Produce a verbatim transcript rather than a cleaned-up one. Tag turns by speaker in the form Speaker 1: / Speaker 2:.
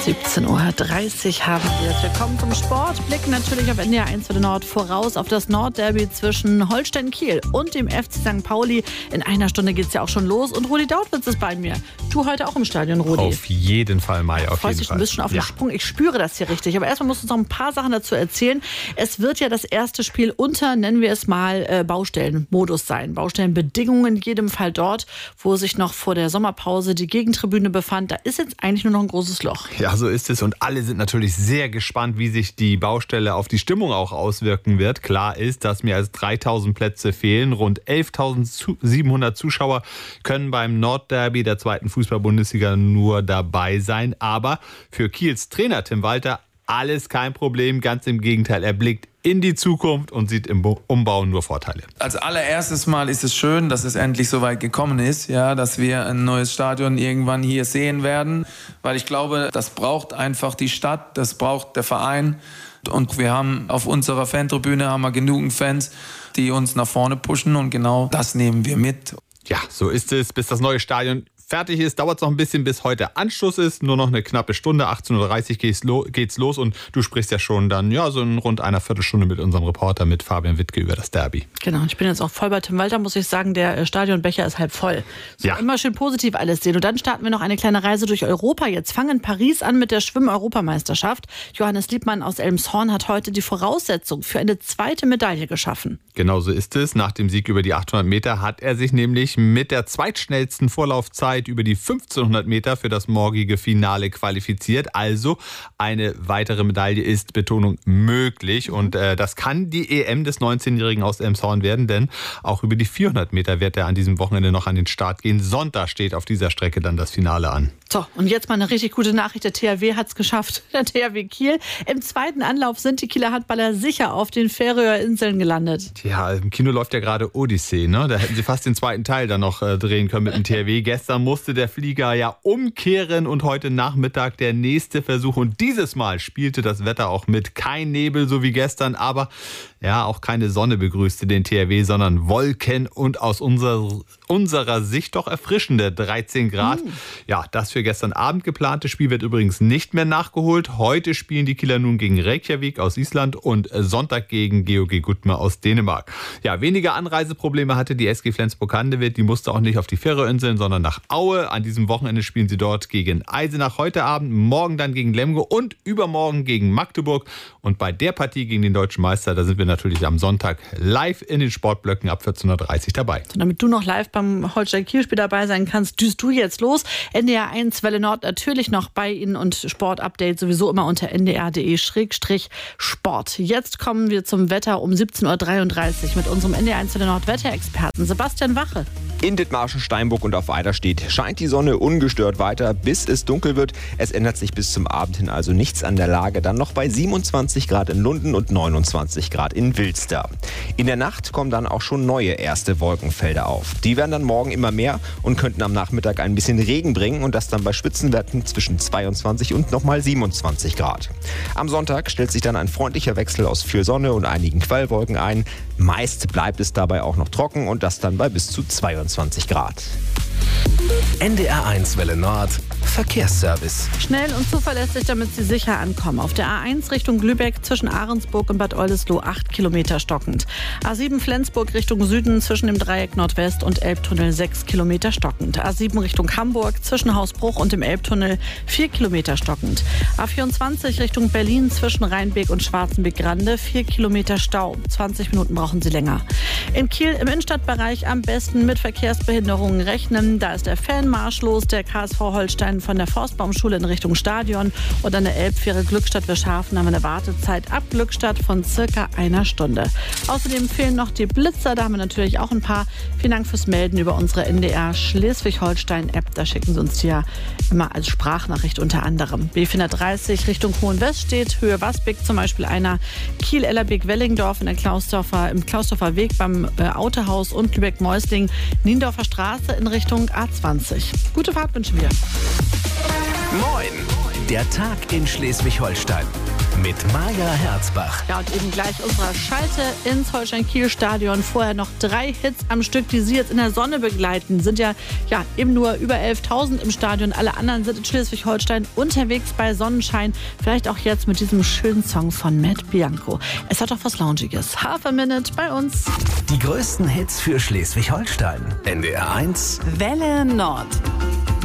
Speaker 1: siebzehn Uhr dreißig haben wir es. Wir kommen zum Sport, blicken natürlich auf N D R eins für den Nord voraus auf das Nordderby zwischen Holstein Kiel und dem F C Sankt Pauli. In einer Stunde geht es ja auch schon los und Rudi Dautwitz ist bei mir. Du heute auch im Stadion, Rudi?
Speaker 2: Auf jeden Fall, Mai, auf jeden
Speaker 1: dich
Speaker 2: Fall.
Speaker 1: ein bisschen auf den
Speaker 2: ja.
Speaker 1: Sprung. Ich spüre das hier richtig. Aber erstmal musst du uns noch ein paar Sachen dazu erzählen. Es wird ja das erste Spiel unter, nennen wir es mal, äh, Baustellenmodus sein. Baustellenbedingungen in jedem Fall dort, wo sich noch vor der Sommerpause die Gegentribüne befand. Da ist jetzt eigentlich nur noch ein großes Loch.
Speaker 2: Ja, so ist es. Und alle sind natürlich sehr gespannt, wie sich die Baustelle auf die Stimmung auch auswirken wird. Klar ist, dass mehr als dreitausend Plätze fehlen. Rund elftausendsiebenhundert Zuschauer können beim Nordderby der zweiten Fußball-Bundesliga nur dabei sein. Aber für Kiels Trainer Tim Walter alles kein Problem. Ganz im Gegenteil, er blickt in die Zukunft und sieht im Umbau nur Vorteile.
Speaker 3: Als allererstes Mal ist es schön, dass es endlich so weit gekommen ist, ja, dass wir ein neues Stadion irgendwann hier sehen werden, weil ich glaube, das braucht einfach die Stadt, das braucht der Verein und wir haben auf unserer Fantribüne haben wir genügend Fans, die uns nach vorne pushen und genau das nehmen wir mit.
Speaker 2: Ja, so ist es, bis das neue Stadion fertig ist, dauert es noch ein bisschen, bis heute Anschluss ist. Nur noch eine knappe Stunde, achtzehn Uhr dreißig geht's los und du sprichst ja schon dann ja so in rund einer Viertelstunde mit unserem Reporter, mit Fabian Wittke über das Derby.
Speaker 1: Genau, ich bin jetzt auch voll bei Tim Walter, muss ich sagen, der Stadionbecher ist halb voll. So, ja. Immer schön positiv alles sehen. Und dann starten wir noch eine kleine Reise durch Europa. Jetzt fangen Paris an mit der Schwimm-Europameisterschaft. Johannes Liebmann aus Elmshorn hat heute die Voraussetzung für eine zweite Medaille geschaffen.
Speaker 2: Genau so ist es. Nach dem Sieg über die achthundert Meter hat er sich nämlich mit der zweitschnellsten Vorlaufzeit über die fünfzehnhundert Meter für das morgige Finale qualifiziert. Also eine weitere Medaille ist, Betonung, möglich. Und äh, das kann die E M des neunzehnjährigen aus Elmshorn werden, denn auch über die vierhundert Meter wird er an diesem Wochenende noch an den Start gehen. Sonntag steht auf dieser Strecke dann das Finale an.
Speaker 1: So, und jetzt mal eine richtig gute Nachricht. Der T H W hat es geschafft. Der T H W Kiel. Im zweiten Anlauf sind die Kieler Handballer sicher auf den Färöer Inseln gelandet.
Speaker 2: Ja, im Kino läuft ja gerade Odyssee, ne? Da hätten sie fast den zweiten Teil dann noch äh, drehen können mit dem T H W. Gestern musste der Flieger ja umkehren und heute Nachmittag der nächste Versuch. Und dieses Mal spielte das Wetter auch mit. Kein Nebel, so wie gestern, aber ja, auch keine Sonne begrüßte den T H W, sondern Wolken und aus unserer, unserer Sicht doch erfrischende dreizehn Grad. Mm. Ja, das für gestern Abend geplante Spiel wird übrigens nicht mehr nachgeholt. Heute spielen die Kieler nun gegen Reykjavik aus Island und Sonntag gegen G O G Gudme aus Dänemark. Ja, weniger Anreiseprobleme hatte die S G Flensburg-Handewitt. Die musste auch nicht auf die Färöerinseln, sondern nach Aue. An diesem Wochenende spielen sie dort gegen Eisenach heute Abend, morgen dann gegen Lemgo und übermorgen gegen Magdeburg. Und bei der Partie gegen den deutschen Meister, da sind wir natürlich am Sonntag live in den Sportblöcken ab vierzehn Uhr dreißig dabei.
Speaker 1: So, damit du noch live beim Holstein-Kiel-Spiel dabei sein kannst, düst du jetzt los. N D R eins Welle Nord natürlich noch bei Ihnen und Sportupdate sowieso immer unter n d r punkt d e Schrägstrich Sport. Jetzt kommen wir zum Wetter um siebzehn Uhr dreiunddreißig mit unserem N D R eins Welle Nord Wetterexperten Sebastian Wache.
Speaker 4: In Dithmarschen, Steinburg und auf Eiderstedt scheint die Sonne ungestört weiter, bis es dunkel wird. Es ändert sich bis zum Abend hin also nichts an der Lage. Dann noch bei siebenundzwanzig Grad in Lunden und neunundzwanzig Grad in Wilster. In der Nacht kommen dann auch schon neue erste Wolkenfelder auf. Die werden dann morgen immer mehr und könnten am Nachmittag ein bisschen Regen bringen und das dann bei Spitzenwerten zwischen zweiundzwanzig und nochmal siebenundzwanzig Grad. Am Sonntag stellt sich dann ein freundlicher Wechsel aus viel Sonne und einigen Quellwolken ein. Meist bleibt es dabei auch noch trocken und das dann bei bis zu zweiundzwanzig Grad.
Speaker 5: N D R eins Welle Nord Verkehrsservice.
Speaker 1: Schnell und zuverlässig, damit Sie sicher ankommen. Auf der A eins Richtung Lübeck zwischen Ahrensburg und Bad Oldesloe acht Kilometer stockend. A sieben Flensburg Richtung Süden zwischen dem Dreieck Nordwest und Elbtunnel sechs Kilometer stockend. A sieben Richtung Hamburg zwischen Hausbruch und dem Elbtunnel vier Kilometer stockend. A vierundzwanzig Richtung Berlin zwischen Rheinbeek und Schwarzenbeck-Grande vier Kilometer Stau. zwanzig Minuten brauchen Sie länger. In Kiel im Innenstadtbereich am besten mit Verkehrsbehinderungen rechnen. Da ist der Fanmarsch los, der K S V Holstein von der Forstbaumschule in Richtung Stadion und an der Elbfähre Glückstadt-Wirschhafen haben wir eine Wartezeit ab Glückstadt von circa einer Stunde. Außerdem fehlen noch die Blitzer, da haben wir natürlich auch ein paar. Vielen Dank fürs Melden über unsere N D R Schleswig-Holstein-App. Da schicken Sie uns die ja immer als Sprachnachricht unter anderem. B vierhundertdreißig Richtung Hohenwest steht, Höhe Wasbeck zum Beispiel einer, Kiel-Ellerbeek-Wellingdorf in der Klausdorfer, im Klausdorfer Weg beim äh, Autohaus und Lübeck-Meusling, Niendorfer Straße in Richtung A zwanzig. Gute Fahrt wünschen wir.
Speaker 5: Moin! Der Tag in Schleswig-Holstein. mit Maja Herzbach.
Speaker 1: Ja, und eben gleich unserer Schalte ins Holstein-Kiel-Stadion. Vorher noch drei Hits am Stück, die Sie jetzt in der Sonne begleiten. Sind ja, ja eben nur über elftausend im Stadion. Alle anderen sind in Schleswig-Holstein unterwegs bei Sonnenschein. Vielleicht auch jetzt mit diesem schönen Song von Matt Bianco. Es hat doch was Loungiges. Half a Minute bei uns.
Speaker 5: Die größten Hits für Schleswig-Holstein. N D R eins
Speaker 1: Welle Nord.